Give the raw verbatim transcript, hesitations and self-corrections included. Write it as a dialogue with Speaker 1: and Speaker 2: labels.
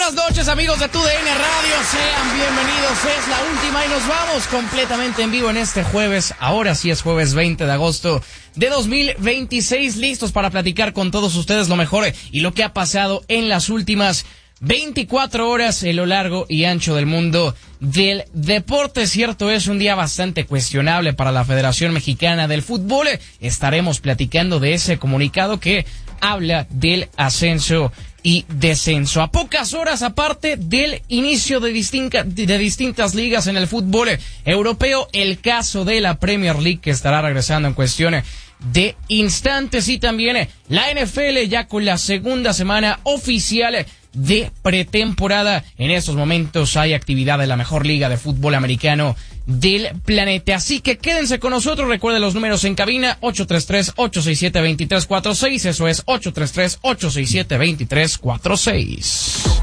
Speaker 1: buenas noches, amigos de TUDN Radio, sean bienvenidos, es la última y nos vamos completamente en vivo en este jueves, ahora sí es jueves veinte de agosto de dos mil veintiséis, listos para platicar con todos ustedes lo mejor y lo que ha pasado en las últimas veinticuatro horas en lo largo y ancho del mundo del deporte. Cierto, es un día bastante cuestionable para la Federación Mexicana del Fútbol. Estaremos platicando de ese comunicado que habla del ascenso y descenso. A pocas horas aparte del inicio de, distinta, de distintas ligas en el fútbol europeo, el caso de la Premier League que estará regresando en cuestión de instantes, y también la N F L ya con la segunda semana oficial de pretemporada. En estos momentos hay actividad de la mejor liga de fútbol americano del planeta, así que quédense con nosotros. Recuerden los números en cabina: ocho tres tres, ocho seis siete, dos tres cuatro seis, eso es ocho tres tres, ocho seis siete, dos tres cuatro seis.